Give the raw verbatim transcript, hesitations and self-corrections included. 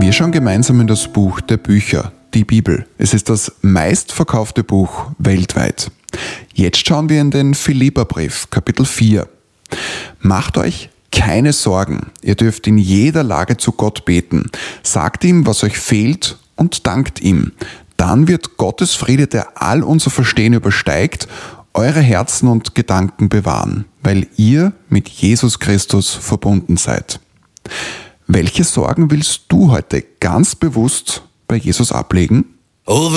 Wir schauen gemeinsam in das Buch der Bücher, die Bibel. Es ist das meistverkaufte Buch weltweit. Jetzt schauen wir in den Philipperbrief, Kapitel vier. Macht euch keine Sorgen. Ihr dürft in jeder Lage zu Gott beten. Sagt ihm, was euch fehlt, und dankt ihm. Dann wird Gottes Friede, der all unser Verstehen übersteigt, eure Herzen und Gedanken bewahren, weil ihr mit Jesus Christus verbunden seid. Welche Sorgen willst du heute ganz bewusst bei Jesus ablegen?